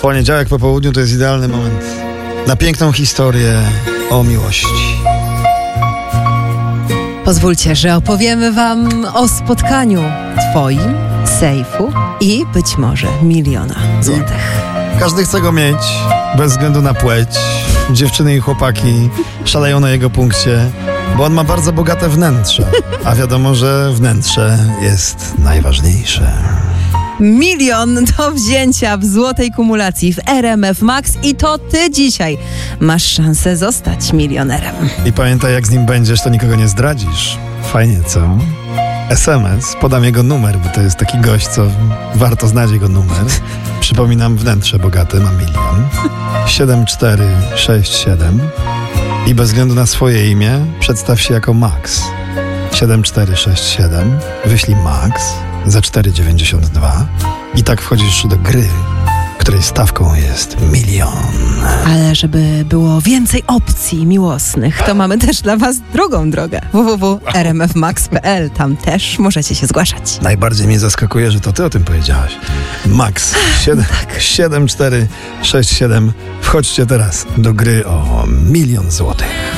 Poniedziałek po południu to jest idealny moment na piękną historię o miłości. Pozwólcie, że opowiemy wam o spotkaniu twoim, Sejfu i być może 1 000 000 złotych. Każdy chce go mieć, bez względu na płeć. Dziewczyny i chłopaki szaleją na jego punkcie, bo on ma bardzo bogate wnętrze. A wiadomo, że wnętrze jest najważniejsze. 1 000 000 do wzięcia w złotej kumulacji w RMF Max i to ty dzisiaj masz szansę zostać milionerem. I pamiętaj, jak z nim będziesz, to nikogo nie zdradzisz. Fajnie, co? SMS, podam jego numer, bo to jest taki gość, co warto znać jego numer. Przypominam, wnętrze bogate, ma 1 000 000. 7467 i bez względu na swoje imię przedstaw się jako Max. 7467, wyślij Max za 4,92 i tak wchodzisz do gry, której stawką jest 1 000 000. Ale żeby było więcej opcji miłosnych, to mamy też dla was drugą drogę. www.rmfmax.pl. Tam też możecie się zgłaszać. Najbardziej mnie zaskakuje, że to ty o tym powiedziałaś. Max 7467. Wchodźcie teraz do gry o 1 000 000 złotych.